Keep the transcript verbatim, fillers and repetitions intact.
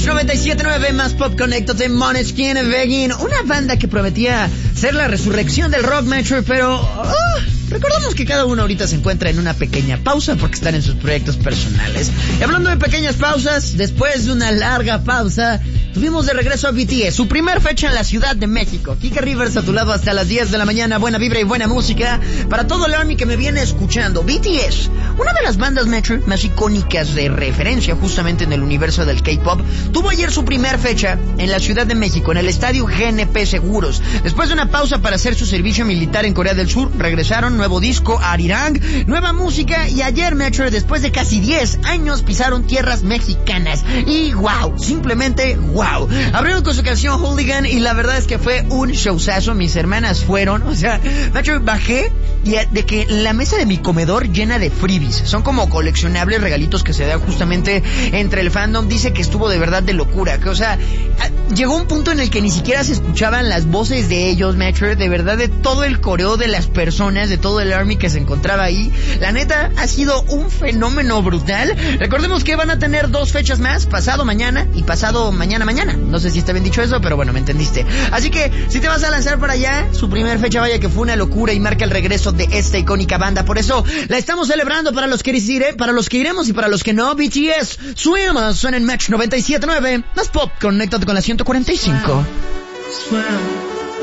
Match noventa y siete punto nueve, más pop connected de Måneskin Begin, una banda que prometía ser la resurrección del rock, Metro, pero uh, recordamos que cada uno ahorita se encuentra en una pequeña pausa porque están en sus proyectos personales. Y hablando de pequeñas pausas, después de una larga pausa, tuvimos de regreso a B T S, su primer fecha en la Ciudad de México. Kike Rivers a tu lado hasta las diez de la mañana, buena vibra y buena música para todo el Army que me viene escuchando. B T S, una de las bandas Metro más icónicas de referencia justamente en el universo del K-pop, tuvo ayer su primer fecha en la Ciudad de México, en el estadio G N P Seguros. Después de una pausa para hacer su servicio militar en Corea del Sur, regresaron, nuevo disco, Arirang, nueva música, y ayer Metro, después de casi diez años, pisaron tierras mexicanas. Y wow, simplemente wow. Abrieron con su canción Hooligan y la verdad es que fue un showzazo. Mis hermanas fueron, o sea, Metro, bajé y de que la mesa de mi comedor llena de freebies, son como coleccionables, regalitos que se dan justamente entre el fandom. Dice que estuvo de verdad de locura, que o sea, llegó un punto en el que ni siquiera se escuchaban las voces de ellos, Metro, de verdad, de todo el coreo de las personas, de todo el Army que se encontraba ahí. La neta, ha sido un fenómeno brutal. Recordemos que van a tener dos fechas más, pasado mañana y pasado mañana mañana. No sé si está bien dicho eso, pero bueno, me entendiste. Así que, si te vas a lanzar para allá, su primer fecha, vaya que fue una locura y marca el regreso de esta icónica banda. Por eso, la estamos celebrando para los que iré, para los que iremos y para los que no. B T S, Swim, suena en Match noventa y siete punto nueve, más pop, conéctate con la ciento cuarenta y cinco. Swim.